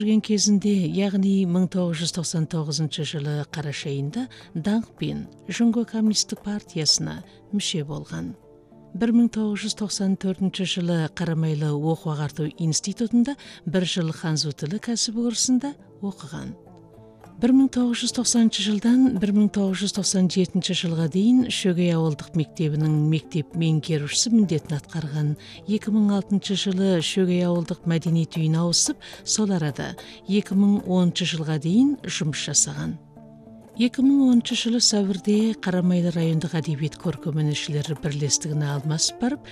жүрген кезінде, яғни 1999 жылы қараша айында Даңқ пен Жұңго коммунистік партиясына мүше болған. 1994 жылы Қарамайлы оқу-ағарту институтында 1 жыл ханзу тілі кәсіби курсында оқыған. 1990 жылдан 1997 жылға дейін Шөгей ауылдық мектебінің мектеп меңгерушісі міндетін атқарған. 2006 жылы Шөгей ауылдық мәдениет үйіне ауысып, сол арада 2010 жылға дейін жұмыс жасаған. 2010 жылы сәуірде Қарамайлы райондық әдебиет көркемөнершілері бірлестігіне алмасып барып,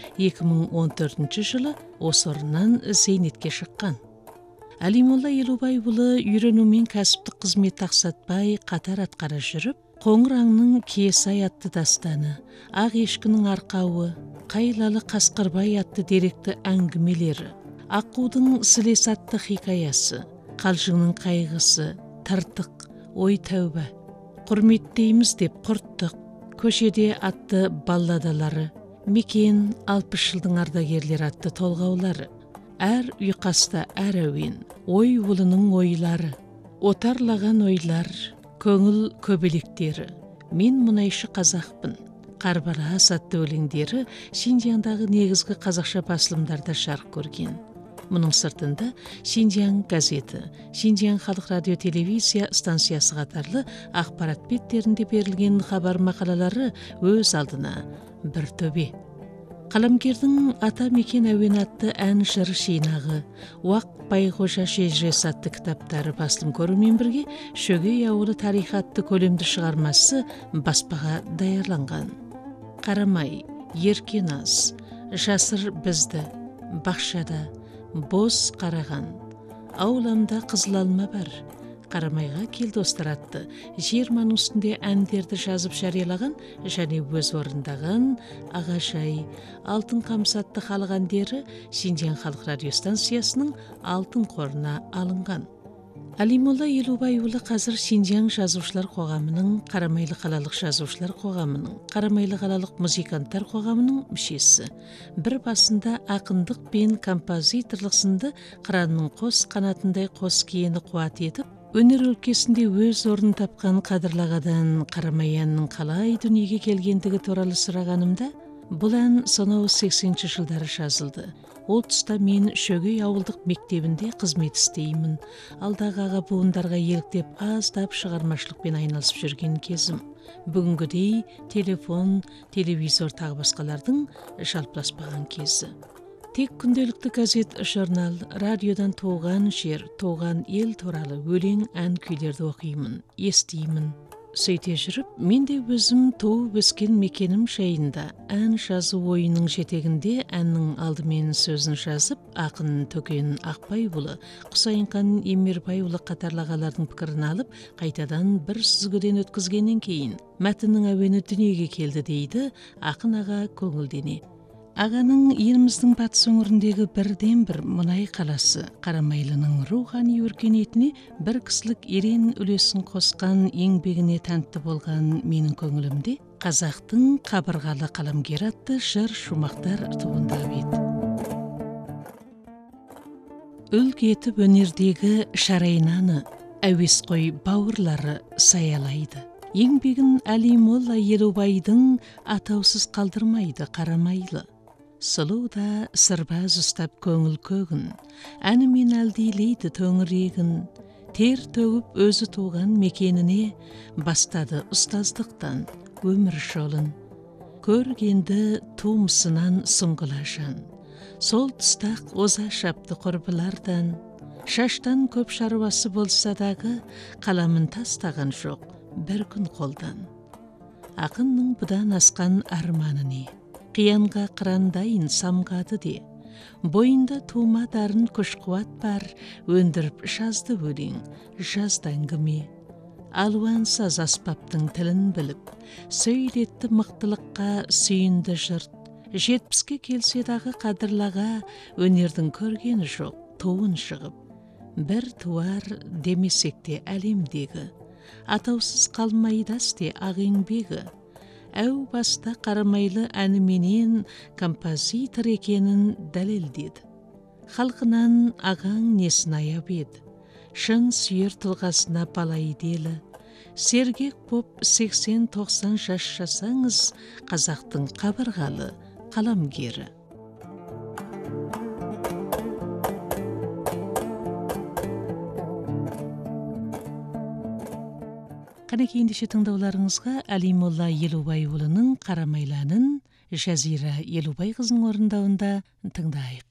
2014 жылы осы орыннан зейнетке шыққан. Әлимолла Елубайұлы үйренумен кәсіптік қызмет ақсатпай қатар атқара жүріп, Қоңыр аңның Киесай атты дастаны, Ақ ешкінің арқауы, Қайлалы Қасқырбай атты деректі әңгімелері, Аққудың Сілес атты хикаясы, Қалжыңның қайғысы, Тыртық, Ой тәуба, Құрметтейміз деп құрттық, Көшеде атты балладалары, Мекен 60 жылдың ардагерлері атты толғаулары, Әр ұйқаста әр әуен, ой ұлының ойлары, отарлаған ойлар, көңіл көбелектері, мен мұнайшы қазақпын, Қарбарас атты өлеңдері Шинжияңдағы негізгі қазақша басылымдарда жарық көрген. Мұның сыртында Шинжияң газеті, Шинжияң халық радио телевизия станциясы қатарлы ақпарат беттерінде берілген хабар мақалалары өз алдына бір төбе. Қаламгердің Ата мекен әуен атты ән жыр жинағы, Уақ Байғожа шежіресі атты кітаптары басылым көрумен бірге Шөгей ауылы тарихы атты көлемді шығармасы баспаға даярланған. Қарамай, Еркеназ, Жасыр бізді, Бақшада, Боз қараған, Ауламда қызыл алма бар, Қарамайға кел достар атты жиырманың үстінде әндерді жазып жариялаған және өз орындаған Ағажай, Алтын қамыс атты халық әндері Шинжияң халық радиостанциясының алтын қорына алынған. Әлимолла Елубайұлы қазір Шинжияң жазушылар қоғамының, Қарамайлы қалалық жазушылар қоғамының, Қарамайлы қалалық музыканттар қоғамының мүшесі. Бір басында ақындық пен композиторлық сынды қыранның қос қанатындай қос киені қуат етіп, өнер өлкесінде өз орнын тапқан қадырлағадан Қарамай әнінің қалай дүниеге келгендігі туралы сұрағанымда, бұл ән сонау 80-ші жылдары жазылды. Ол тұста мен Шөгей ауылдық мектебінде қызмет істеймін. Алдағы аға буындарға еліктеп аздап шығармашылықпен айналысып жүрген кезім. Бүгінгідей телефон, телевизор тағы басқалардың жалпыласпаған кезі. Тек күнделікті газет, журнал, радиодан туған жер, туған ел туралы өлең, ән күйлерді оқимын, естимін. Сөйте жүріп, мен де өзім туып өскен мекенім жайында ән жазу ойының жетегінде әннің алдымен сөзін жазып, ақын Төкен Ақбайұлы, Құсайынхан Емербайұлы қатарлағалардың пікірін алып, қайтадан бір сүзгіден өткізгеннен кейін мәтіннің әуені дүниеге келді дейді ақын аға көңілдене. Ағаның еліміздің батыс өңіріндегі бірден бір мұнай қаласы Қарамайлының рухани өркениетіне бір кісілік ерен үлесін қосқан еңбегіне тәнті болған менің көңілімде қазақтың қабырғалы қаламгері атты жыр шумақтар туындап еді. Үлк етіп өнердегі шарайнаны әуесқой бауырлары саялайды. Еңбегін Әлимолла Елубайдың атаусыз қалдырмайды Қарамайлы. Сұлу да сырбаз ұстап көңіл көгін, әнімен әлдейлейді төңірегін, тер төгіп өзі туған мекеніне бастады ұстаздықтан өмір жолын. Көргенді тумысынан сұңғыла жан, сол тұстақ оза шапты құрбылардан, шаштан көп шаруасы болса дағы қаламын тастаған жоқ бір күн қолдан. Ақынның бұдан асқан арманы не? Қиянға қырандайын самғады де, бойында тума дарын күш-қуат бар, өндіріп жазды өлең, жазды әңгіме. Алуан саз аспаптың тілін біліп, сөйлетті мықтылыққа сүйінді жұрт. 70-ке келсе дағы қадырлаға өнердің көргені жоқ, туын шығып. Бір туар демесек те әлемдегі, атаусыз қалмайдас те ақ еңбегі. Әу баста Қарамайлы әніменен композитор екенін дәлелдеді. Халқынан ағаң несін аяп еді, шын сүйер тұлғасына палай делі. Сергек боп 80-90 жаш жасаңыз, қазақтың қабырғалы қаламгері. Қанекей ендеше тыңдауларыңызға Әлимолла Елубайұлының Қарамайланын Жазира Елубайқызының орындауында тыңдайық.